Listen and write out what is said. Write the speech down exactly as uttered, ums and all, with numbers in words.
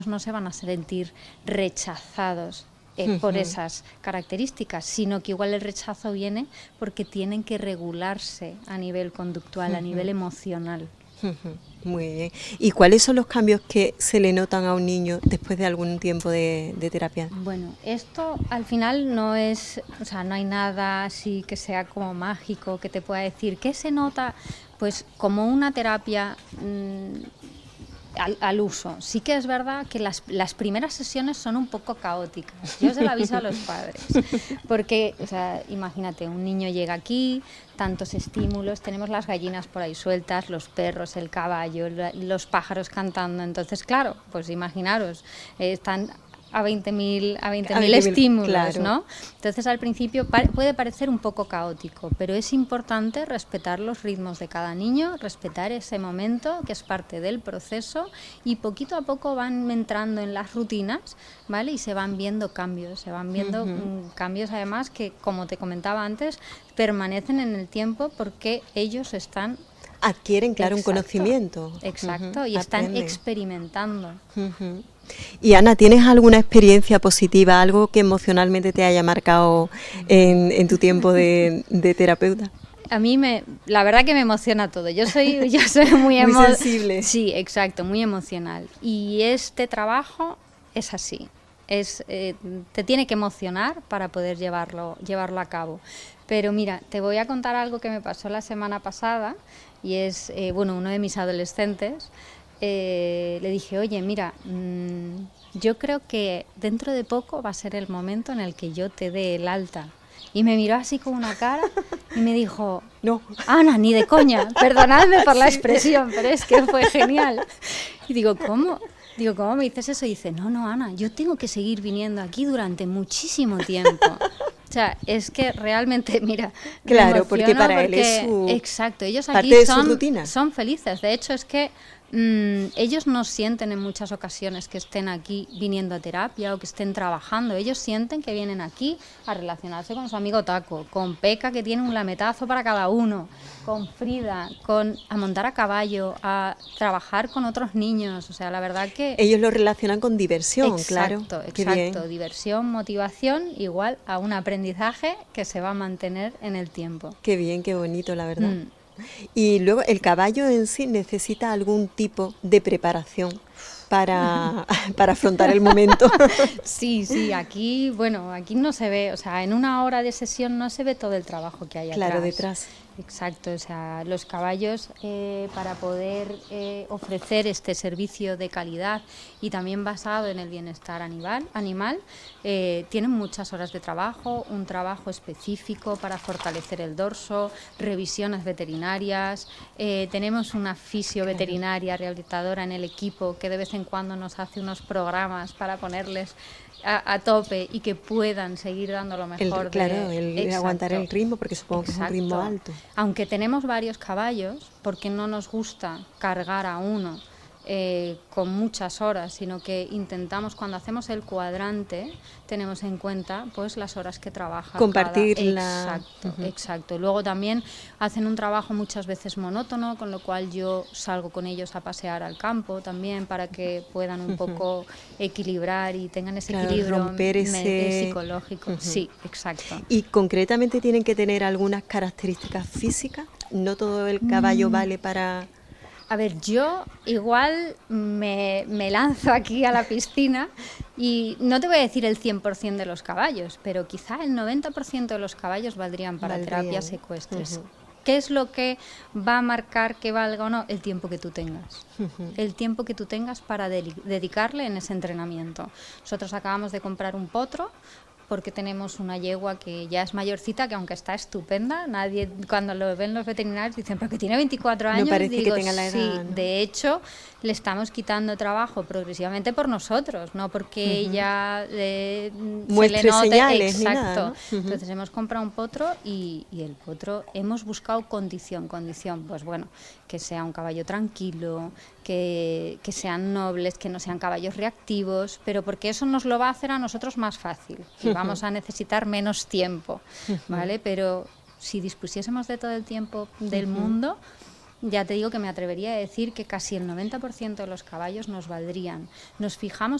no se van a sentir rechazados eh, por esas características, sino que igual el rechazo viene porque tienen que regularse a nivel conductual, a nivel emocional. Muy bien. ¿Y cuáles son los cambios que se le notan a un niño después de algún tiempo de, de terapia? Bueno, esto al final no es, o sea, no hay nada así que sea como mágico que te pueda decir. ¿Qué se nota? Pues como una terapia mmm, al, al uso. Sí que es verdad que las, las primeras sesiones son un poco caóticas. Yo se lo aviso a los padres. Porque, o sea, imagínate, un niño llega aquí, tantos estímulos, tenemos las gallinas por ahí sueltas, los perros, el caballo, los pájaros cantando. Entonces, claro, pues imaginaros, eh, están a veinte mil a veinte mil estímulos, claro, ¿no? Entonces al principio pa puede parecer un poco caótico, pero es importante respetar los ritmos de cada niño, respetar ese momento que es parte del proceso, y poquito a poco van entrando en las rutinas, ¿vale? Y se van viendo cambios, se van viendo uh-huh. cambios además que, como te comentaba antes, permanecen en el tiempo porque ellos están adquieren, claro, exacto, un conocimiento. Exacto, uh-huh. y están Aprenden. experimentando. Uh-huh. Y Ana, ¿tienes alguna experiencia positiva, algo que emocionalmente te haya marcado en, en tu tiempo de, de terapeuta? A mí me, la verdad que me emociona todo. Yo soy, yo soy muy, emo- muy sensible. Sí, exacto, muy emocional. Y este trabajo es así. Es, eh, te tiene que emocionar para poder llevarlo, llevarlo a cabo. Pero mira, te voy a contar algo que me pasó la semana pasada, y es, eh, bueno, uno de mis adolescentes. Eh, le dije, oye, mira, mmm, yo creo que dentro de poco va a ser el momento en el que yo te dé el alta. Y me miró así con una cara y me dijo, no, Ana, ni de coña, perdonadme por la sí. expresión, pero es que fue genial. Y digo, ¿cómo? Digo, ¿cómo me dices eso? Y dice, no, no, Ana, yo tengo que seguir viniendo aquí durante muchísimo tiempo. O sea, es que realmente, mira, claro, porque para porque, él es su exacto, ellos parte aquí de son, su rutina. son felices. De hecho, es que mmm, ellos no sienten en muchas ocasiones que estén aquí viniendo a terapia o que estén trabajando. Ellos sienten que vienen aquí a relacionarse con su amigo Taco, con Peca, que tiene un lametazo para cada uno, con Frida, con a montar a caballo, a trabajar con otros niños. O sea, la verdad que ellos lo relacionan con diversión, exacto, claro. Exacto, exacto. Diversión, motivación, igual a un aprendizaje que se va a mantener en el tiempo. Qué bien, qué bonito, la verdad. Mm. Y luego, ¿el caballo en sí necesita algún tipo de preparación para, para afrontar el momento? Sí, sí, aquí, bueno, aquí no se ve, o sea, en una hora de sesión no se ve todo el trabajo que hay claro, atrás. detrás. Exacto, o sea, los caballos eh, para poder eh, ofrecer este servicio de calidad y también basado en el bienestar animal, animal eh, tienen muchas horas de trabajo, un trabajo específico para fortalecer el dorso, revisiones veterinarias, eh, tenemos una fisio veterinaria rehabilitadora en el equipo que de vez en cuando nos hace unos programas para ponerles A, a tope y que puedan seguir dando lo mejor. El, claro, de, el de aguantar el ritmo, porque supongo exacto. que es un ritmo alto. Aunque tenemos varios caballos, porque no nos gusta cargar a uno eh, con muchas horas, sino que intentamos, cuando hacemos el cuadrante, tenemos en cuenta pues las horas que trabaja compartir cada... la... Exacto, uh-huh. exacto. Luego también hacen un trabajo muchas veces monótono, con lo cual yo salgo con ellos a pasear al campo también para que puedan un uh-huh. poco equilibrar y tengan ese claro, equilibrio romper ese... psicológico. Uh-huh. Sí, exacto. ¿Y concretamente tienen que tener algunas características físicas? ¿No todo el caballo mm. vale para...? A ver, yo igual me, me lanzo aquí a la piscina y no te voy a decir el cien por ciento de los caballos, pero quizá el noventa por ciento de los caballos valdrían para Valdrían. terapias ecuestres. Uh-huh. ¿Qué es lo que va a marcar que valga o no? El tiempo que tú tengas. Uh-huh. El tiempo que tú tengas para de- dedicarle en ese entrenamiento. Nosotros acabamos de comprar un potro, porque tenemos una yegua que ya es mayorcita, que aunque está estupenda, nadie, cuando lo ven los veterinarios dicen, pero que tiene veinticuatro años. No parece digo, que tenga la edad, sí, ¿no? De hecho, le estamos quitando trabajo progresivamente por nosotros, no porque uh-huh. ella eh, muestre se le note. señales Exacto. ni nada, ¿no? Uh-huh. Entonces hemos comprado un potro y, y el potro hemos buscado condición, condición, pues bueno, que sea un caballo tranquilo, que, que sean nobles, que no sean caballos reactivos, pero porque eso nos lo va a hacer a nosotros más fácil y uh-huh. vamos a necesitar menos tiempo, uh-huh. ¿vale? Pero si dispusiésemos de todo el tiempo del uh-huh. mundo, ya te digo que me atrevería a decir que casi el noventa por ciento de los caballos nos valdrían. Nos fijamos